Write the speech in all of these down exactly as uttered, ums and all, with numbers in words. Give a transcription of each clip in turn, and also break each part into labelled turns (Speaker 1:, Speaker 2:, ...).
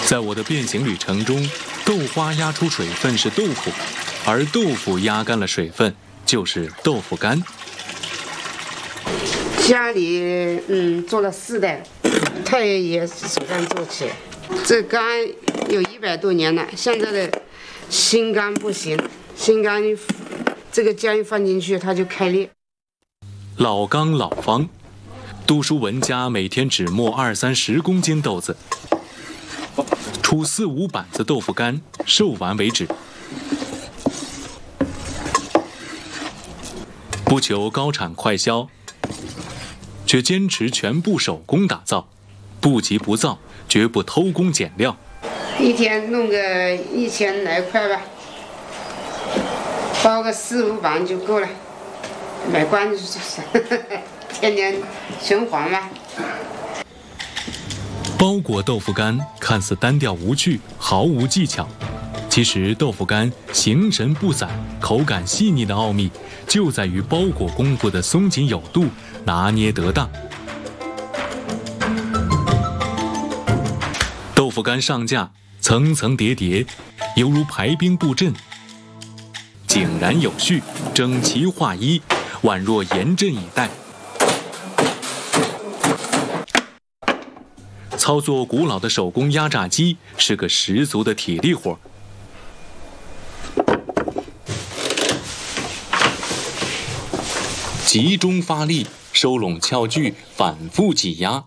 Speaker 1: 在我的变形旅程中，豆花压出水分是豆腐，而豆腐压干了水分就是豆腐干。
Speaker 2: 家里嗯做了四代，太爷爷手上做起，这干有一百多年了。现在的新干不行，新干这个浆一放进去它就开裂。
Speaker 1: 老缸老方，杜叔文家每天只磨二三十公斤豆子，出四五板子豆腐干，售完为止。不求高产快销，却坚持全部手工打造，不急不躁，绝不偷工减料。
Speaker 2: 一天弄个一千来块吧，包个四五板就够了，买关子就是天天循环嘛。
Speaker 1: 包裹豆腐干看似单调无趣，毫无技巧，其实豆腐干形神不散、口感细腻的奥秘就在于包裹功夫的松紧有度，拿捏得当。豆腐干上架，层层叠叠，犹如排兵布阵，井然有序，整齐划一，宛若严阵以待。操作古老的手工压榨机是个十足的体力活。集中发力，收拢撬具，反复挤压，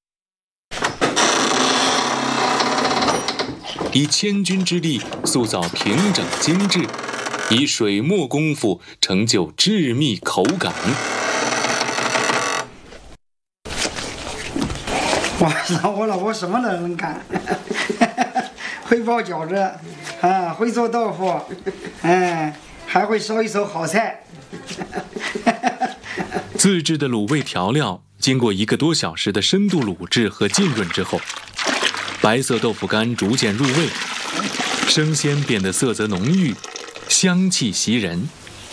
Speaker 1: 以千钧之力塑造平整精致，以水墨功夫成就致密口感。
Speaker 3: 哇，我老婆什么都能干，会包饺子，啊，会做豆腐，嗯，还会烧一手好菜。
Speaker 1: 自制的卤味调料经过一个多小时的深度卤制和浸润之后，白色豆腐干逐渐入味，生鲜变得色泽浓郁，香气袭人。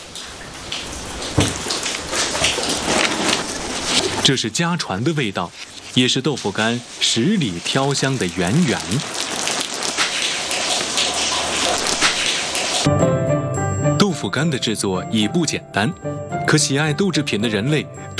Speaker 1: 这是家传的味道，也是豆腐干十里挑香的源源。豆腐干的制作已不简单，可喜爱豆制品的人类